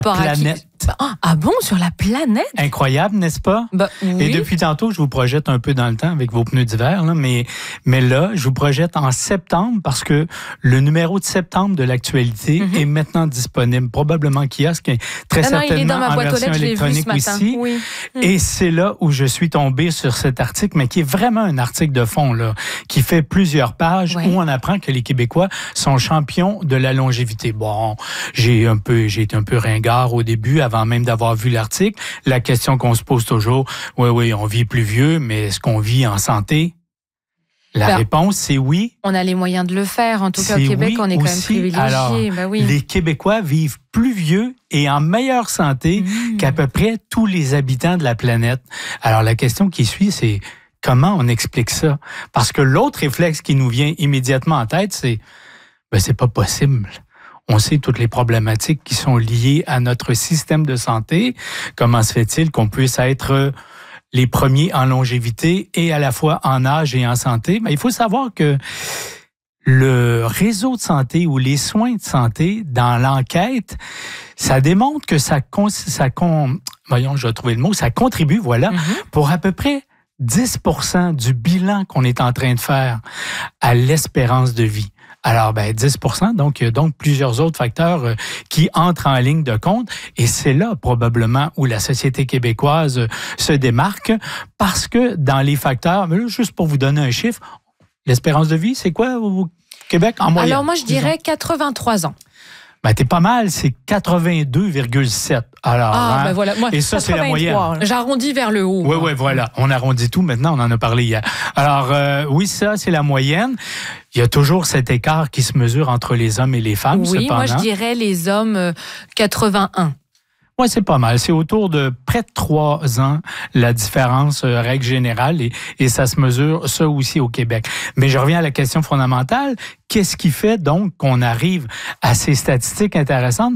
planète. Ah bon, sur la planète? Incroyable, n'est-ce pas? Oui. Et depuis tantôt, je vous projette un peu dans le temps avec vos pneus d'hiver, là, mais là, je vous projette en septembre parce que le numéro de septembre de l'actualité est maintenant disponible, probablement kiosque, très certainement il est dans ma boîte en version aux lettres, électronique je l'ai vu ce matin. aussi. Oui. Et c'est là où je suis tombé sur cet article, mais qui est vraiment un article de fond, là, qui fait plusieurs pages où on apprend que les Québécois sont champions de la longévité. Bon, j'ai été un peu ringard au début, avant même d'avoir vu l'article. La question qu'on se pose toujours, oui, on vit plus vieux, mais est-ce qu'on vit en santé? La réponse, c'est oui. On a les moyens de le faire. En tout cas, au Québec, on est quand même privilégiés. Alors, les Québécois vivent plus vieux et en meilleure santé qu'à peu près tous les habitants de la planète. Alors, la question qui suit, c'est comment on explique ça? Parce que l'autre réflexe qui nous vient immédiatement en tête, c'est c'est pas possible. On sait toutes les problématiques qui sont liées à notre système de santé. Comment se fait-il qu'on puisse être les premiers en longévité et à la fois en âge et en santé? Mais il faut savoir que le réseau de santé ou les soins de santé, dans l'enquête, ça démontre que ça contribue, pour à peu près 10% du bilan qu'on est en train de faire à l'espérance de vie. Alors, 10%, donc plusieurs autres facteurs qui entrent en ligne de compte. Et c'est là, probablement, où la société québécoise se démarque, parce que dans les facteurs, mais là, juste pour vous donner un chiffre, l'espérance de vie, c'est quoi au Québec en moyenne? Alors, moi, je dirais 83 ans. T'es pas mal, c'est 82,7. Alors, voilà. Moi, et ça, c'est la moyenne. J'arrondis vers le haut. Oui, voilà. On arrondit tout maintenant, on en a parlé hier. Alors, oui, ça, c'est la moyenne. Il y a toujours cet écart qui se mesure entre les hommes et les femmes, cependant. Oui, moi, je dirais les hommes 81. Oui, c'est pas mal. C'est autour de près de 3 ans, la différence, règle générale, et ça se mesure, ça aussi, au Québec. Mais je reviens à la question fondamentale. Qu'est-ce qui fait donc qu'on arrive à ces statistiques intéressantes?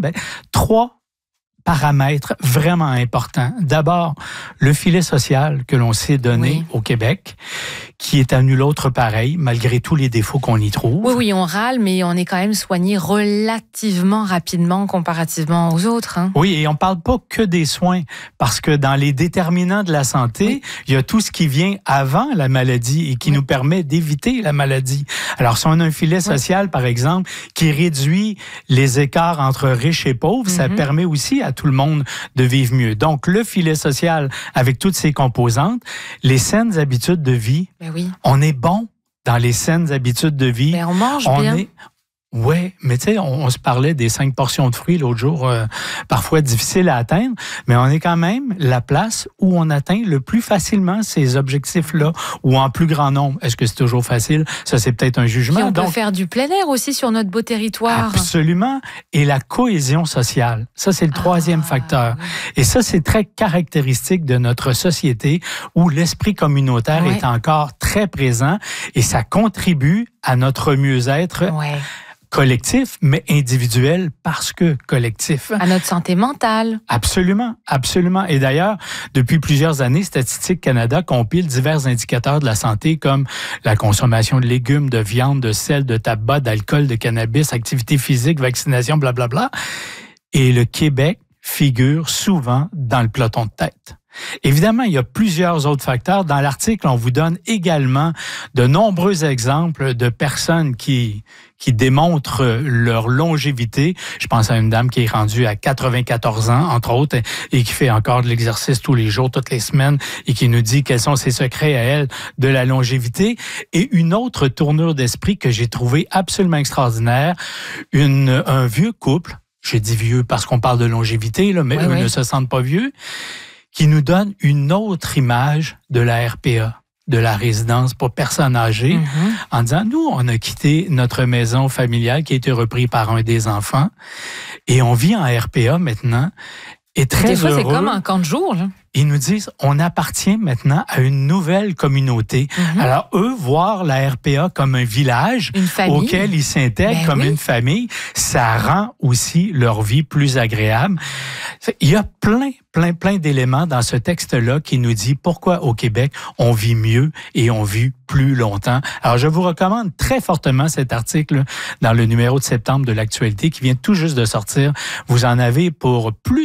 3 paramètres vraiment importants. D'abord, le filet social que l'on s'est donné au Québec, qui est à nul autre pareil, malgré tous les défauts qu'on y trouve. Oui, on râle, mais on est quand même soigné relativement rapidement comparativement aux autres. Oui, et on parle pas que des soins, parce que dans les déterminants de la santé, il y a tout ce qui vient avant la maladie et qui nous permet d'éviter la maladie. Alors, si on a un filet social, par exemple, qui réduit les écarts entre riches et pauvres, ça permet aussi à tout le monde de vivre mieux. Donc, le filet social, avec toutes ses composantes, les saines habitudes de vie, on est bon dans les saines habitudes de vie. On mange bien. Oui, mais tu sais, on se parlait des 5 portions de fruits l'autre jour, parfois difficiles à atteindre, mais on est quand même la place où on atteint le plus facilement ces objectifs-là, ou en plus grand nombre. Est-ce que c'est toujours facile? Ça, c'est peut-être un jugement. Puis on peut faire du plein air aussi sur notre beau territoire. Absolument. Et la cohésion sociale, ça, c'est le troisième facteur. Et ça, c'est très caractéristique de notre société où l'esprit communautaire est encore très présent et ça contribue à notre mieux-être. Collectif, mais individuel parce que collectif. À notre santé mentale. Absolument, absolument. Et d'ailleurs, depuis plusieurs années, Statistique Canada compile divers indicateurs de la santé comme la consommation de légumes, de viande, de sel, de tabac, d'alcool, de cannabis, activité physique, vaccination, blablabla. Et le Québec figure souvent dans le peloton de tête. Évidemment, il y a plusieurs autres facteurs. Dans l'article, on vous donne également de nombreux exemples de personnes qui démontrent leur longévité. Je pense à une dame qui est rendue à 94 ans, entre autres, et qui fait encore de l'exercice tous les jours, toutes les semaines, et qui nous dit quels sont ses secrets à elle de la longévité. Et une autre tournure d'esprit que j'ai trouvée absolument extraordinaire, un vieux couple, je dis vieux parce qu'on parle de longévité, là, mais eux ne se sentent pas vieux, qui nous donne une autre image de la RPA, de la résidence pour personnes âgées, en disant, nous, on a quitté notre maison familiale qui a été reprise par un des enfants et on vit en RPA maintenant. Et très des fois, heureux. c'est comme un camp de jour, là. ils nous disent, on appartient maintenant à une nouvelle communauté. Alors, eux, voir la RPA comme un village auquel ils s'intègrent comme une famille, ça rend aussi leur vie plus agréable. Il y a plein d'éléments dans ce texte-là qui nous dit pourquoi au Québec, on vit mieux et on vit plus longtemps. Alors, je vous recommande très fortement cet article dans le numéro de septembre de l'Actualité qui vient tout juste de sortir. Vous en avez pour plus